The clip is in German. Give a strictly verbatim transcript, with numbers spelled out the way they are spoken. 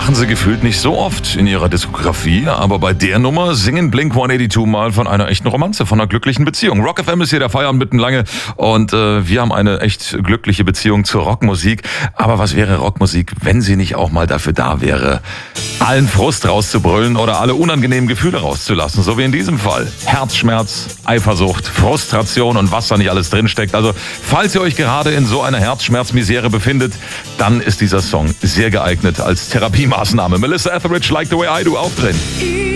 machen sie gefühlt nicht so oft in ihrer Diskografie, aber bei der Nummer singen Blink hundertzweiundachtzig mal von einer echten Romanze, von einer glücklichen Beziehung. Rock F M ist hier der Feierabend mitten lange und äh, wir haben eine echt glückliche Beziehung zur Rockmusik. Aber was wäre Rockmusik, wenn sie nicht auch mal dafür da wäre, allen Frust rauszubrüllen oder alle unangenehmen Gefühle rauszulassen, so wie in diesem Fall. Herzschmerz, Eifersucht, Frustration und was da nicht alles drinsteckt. Also falls ihr euch gerade in so einer Herzschmerzmisere befindet, dann ist dieser Song sehr geeignet als Therapiemaßnahme. Melissa Etheridge, Like the Way I Do, aufdrehen.